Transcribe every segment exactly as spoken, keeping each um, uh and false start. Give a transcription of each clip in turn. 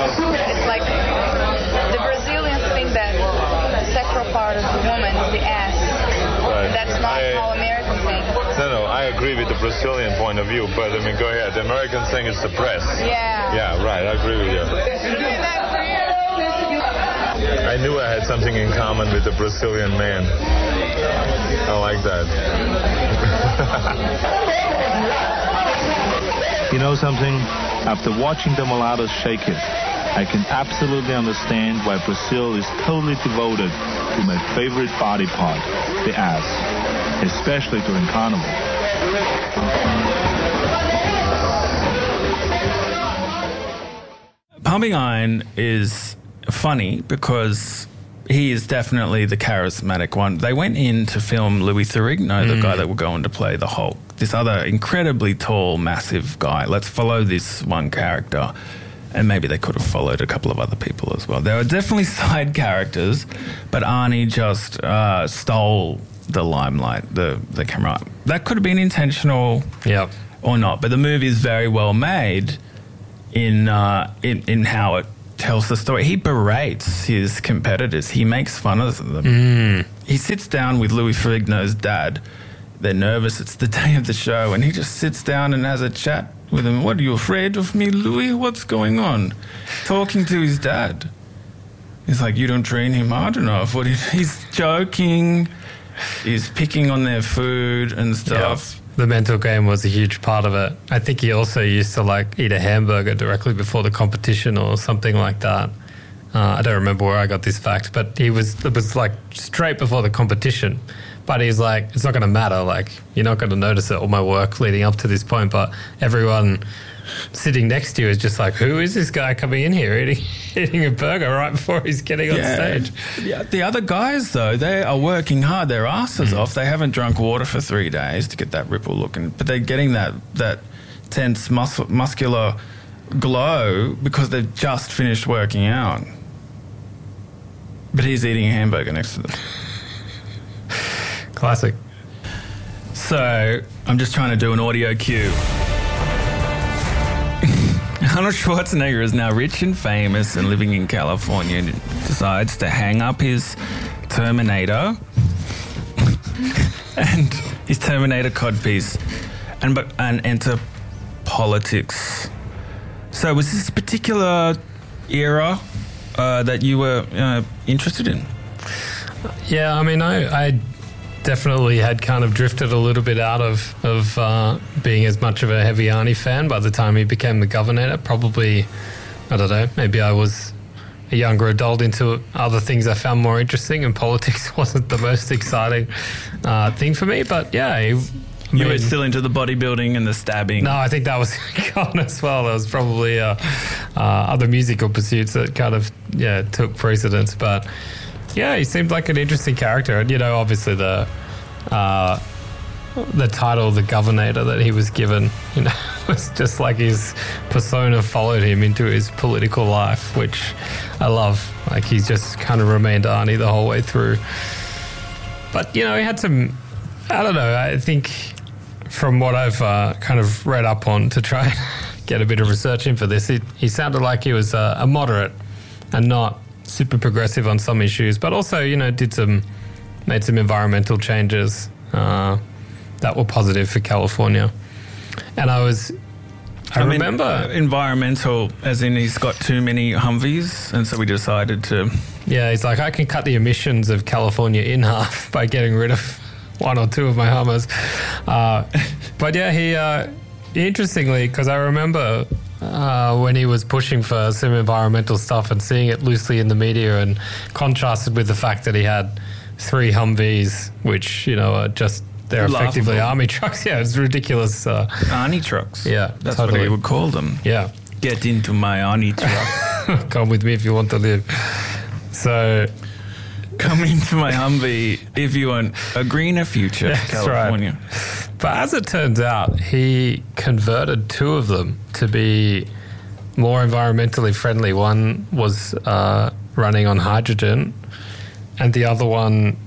It's like the Brazilians think that the sexual part of the woman is the ass. Right. That's not I, how Americans think. No, no, I agree with the Brazilian point of view, but I mean, go ahead. The American thing is the press. Yeah. Yeah, right. I agree with you. I knew I had something in common with the Brazilian man. I like that. You know something? After watching the mulattoes shake it, I can absolutely understand why Brazil is totally devoted to my favorite body part, the ass, especially during Carnival. Pumping Iron is funny because he is definitely the charismatic one. They went in to film Louis Ferrigno, mm. the guy that will go on to play the Hulk. This other incredibly tall, massive guy. Let's follow this one character. And maybe they could have followed a couple of other people as well. There were definitely side characters, but Arnie just uh, stole the limelight, the, the camera. That could have been intentional yep. or not, but the movie is very well made in, uh, in, in how it tells the story. He berates his competitors. He makes fun of them. Mm. He sits down with Louis Ferrigno's dad. They're nervous. It's the day of the show, and he just sits down and has a chat with him. What, are you afraid of me, Louis? What's going on? Talking to his dad. He's like, you don't train him hard enough. What? He's joking. He's picking on their food and stuff. Yep. The mental game was a huge part of it. I think he also used to like eat a hamburger directly before the competition or something like that. Uh, I don't remember where I got this fact, but he was it was like straight before the competition. But he's like, it's not going to matter. Like, you're not going to notice it, all my work leading up to this point. But everyone sitting next to you is just like, who is this guy coming in here eating eating a burger right before he's getting on yeah. stage? Yeah. The other guys, though, they are working hard. Their asses mm. off. They haven't drunk water for three days to get that ripple looking. But they're getting that, that tense mus- muscular glow because they've just finished working out. But he's eating a hamburger next to them. Classic. So, I'm just trying to do an audio cue. Arnold Schwarzenegger is now rich and famous and living in California and decides to hang up his Terminator and his Terminator codpiece and, and enter politics. So, was this a particular era uh, that you were uh, interested in? Yeah, I mean, I... I definitely had kind of drifted a little bit out of, of uh, being as much of a heavy Arnie fan by the time he became the governor. Probably, I don't know, maybe I was a younger adult into other things I found more interesting, and politics wasn't the most exciting uh, thing for me. But yeah, he, you mean, were still into the bodybuilding and the stabbing. No, I think that was gone as well. There was probably uh, uh, other musical pursuits that kind of yeah took precedence, but. Yeah, he seemed like an interesting character. And, you know, obviously the uh, the title, the Governator that he was given, you know, was just like his persona followed him into his political life, which I love. Like, he's just kind of remained Arnie the whole way through. But, you know, he had some, I don't know, I think from what I've uh, kind of read up on to try and get a bit of research in for this, he, he sounded like he was uh, a moderate and not super progressive on some issues, but also, you know, did some, made some environmental changes uh, that were positive for California. And I was, I, I remember... Mean, uh, environmental, as in he's got too many Humvees, and so we decided to... Yeah, he's like, I can cut the emissions of California in half by getting rid of one or two of my Hummers. Uh, but yeah, he, uh, interestingly, because I remember... Uh, when he was pushing for some environmental stuff and seeing it loosely in the media, and contrasted with the fact that he had three Humvees, which, you know, are just, they're Laughable. Effectively army trucks. Yeah, it's ridiculous. Uh, Arnie trucks. Yeah, that's totally. what he would call them. Yeah. Get into my Arnie truck. Come with me if you want to live. So... Come into my Humvee if you want a greener future, That's California. Right. But as it turns out, he converted two of them to be more environmentally friendly. One was uh, running on hydrogen, and the other one,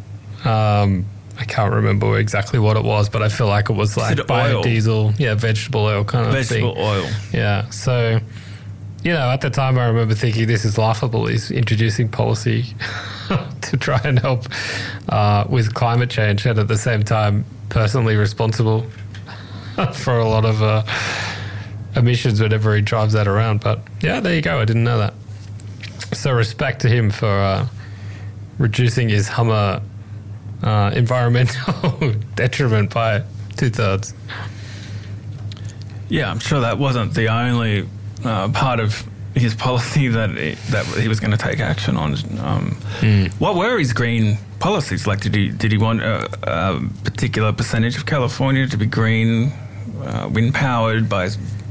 um, I can't remember exactly what it was, but I feel like it was like Is it oil? biodiesel, yeah, vegetable oil kind of vegetable thing. Vegetable oil. Yeah, so you know, at the time I remember thinking this is laughable. He's introducing policy to try and help uh, with climate change, and at the same time personally responsible for a lot of uh, emissions whenever he drives that around. But yeah, there you go. I didn't know that. So respect to him for uh, reducing his Hummer uh, environmental detriment by two-thirds. Yeah, I'm sure that wasn't the only uh, part of his policy that he, that he was going to take action on. Um, mm. What were his green policies? Like, did he did he want a, a particular percentage of California to be green, uh, wind powered by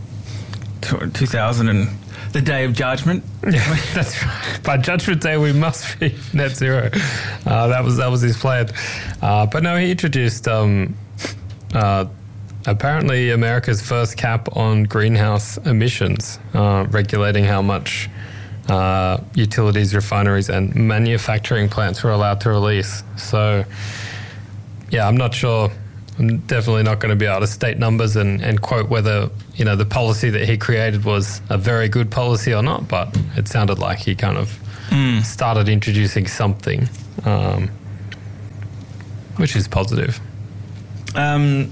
two thousand and the Day of Judgment? Yeah, that's right. By Judgment Day, we must be net zero. Uh, that was that was his plan. Uh, but no, he introduced. Um, uh, Apparently, America's first cap on greenhouse emissions, uh, regulating how much uh, utilities, refineries, and manufacturing plants were allowed to release. So, yeah, I'm not sure. I'm definitely not going to be able to state numbers and, and quote whether, you know, the policy that he created was a very good policy or not, but it sounded like he kind of mm. started introducing something, um, which is positive. Um.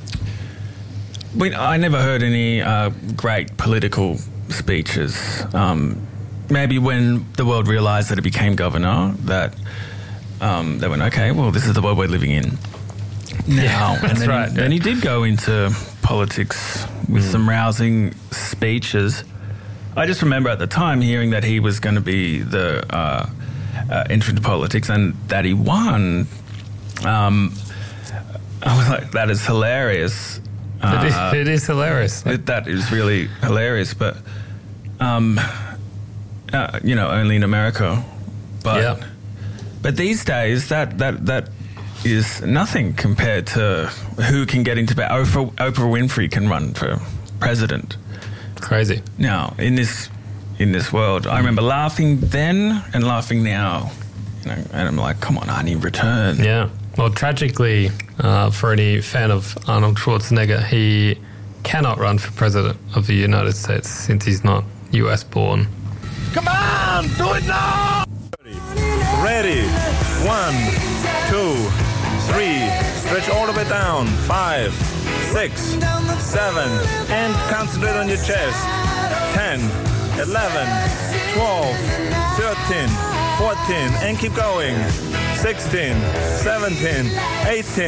We, I never heard any uh, great political speeches. Um, maybe when the world realised that it became governor, that um, they went, okay, well, this is the world we're living in now. Yeah, and that's then, right. He, then yeah. he did go into politics with mm. some rousing speeches. I just remember at the time hearing that he was going to be the uh, uh, enter into politics and that he won. Um, I was like, that is hilarious. It is, Uh, it is hilarious. it, that is really hilarious, but um, uh, you know, only in America. But yeah. but these days, that that that is nothing compared to who can get into. Oprah, Oprah Winfrey can run for president. Crazy. Now in this in this world, I remember laughing then and laughing now. You know, and I'm like, come on, Arnie, return. Yeah. Well, tragically, uh, for any fan of Arnold Schwarzenegger, he cannot run for president of the United States since he's not U S born. Come on, do it now! Ready. One, two, three. Stretch all the way down. Five, six, seven. And concentrate on your chest. Ten, eleven, twelve, thirteen, fourteen. And keep going. sixteen, seventeen, eighteen.